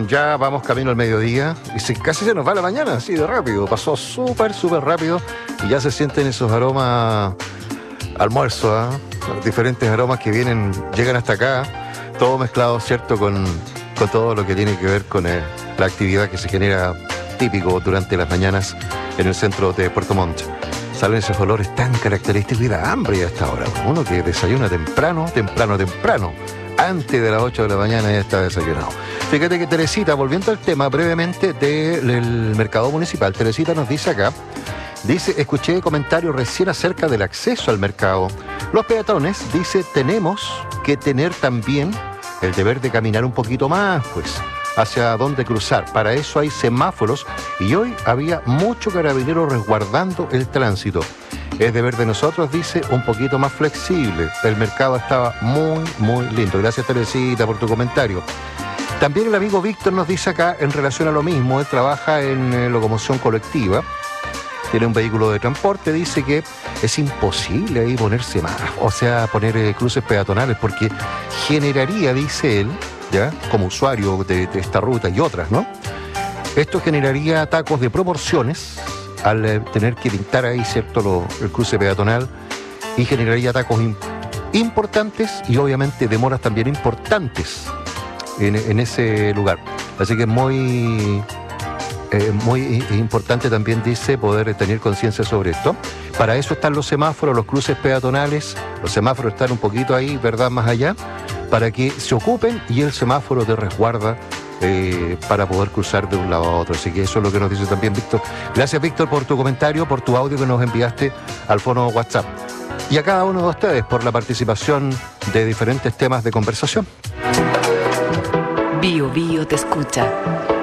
ya vamos camino al mediodía y casi se nos va la mañana, así de rápido. Pasó súper rápido y ya se sienten esos aromas almuerzo, los diferentes aromas que llegan hasta acá, todo mezclado, ¿cierto?, con todo lo que tiene que ver con la actividad que se genera típico durante las mañanas en el centro de Puerto Montt. Salen esos olores tan característicos y da hambre a esta hora. Uno que desayuna temprano, antes de las 8 de la mañana ya está desayunado. Fíjate que Teresita, volviendo al tema brevemente del mercado municipal, Teresita nos dice acá, escuché comentarios recién acerca del acceso al mercado. Los peatones, dice, tenemos que tener también el deber de caminar un poquito más, pues, hacia dónde cruzar. Para eso hay semáforos y hoy había mucho carabinero resguardando el tránsito. Es deber de nosotros, dice, un poquito más flexible. El mercado estaba muy lindo. Gracias, Teresita, por tu comentario. También el amigo Víctor nos dice acá, en relación a lo mismo, él trabaja en locomoción colectiva, tiene un vehículo de transporte, dice que es imposible ahí poner poner cruces peatonales, porque generaría, dice él, ya como usuario de esta ruta y otras, ¿no? Esto generaría atacos de proporciones al tener que pintar ahí, ¿cierto?, el cruce peatonal, y generaría atacos importantes y obviamente demoras también importantes en ese lugar. Así que es muy importante también, dice, poder tener conciencia sobre esto. Para eso están los semáforos, los cruces peatonales. Los semáforos están un poquito ahí, ¿verdad?, más allá, para que se ocupen y el semáforo te resguarda para poder cruzar de un lado a otro. Así que eso es lo que nos dice también Víctor. Gracias, Víctor, por tu comentario, por tu audio que nos enviaste al fono WhatsApp. Y a cada uno de ustedes por la participación de diferentes temas de conversación. Bio te escucha.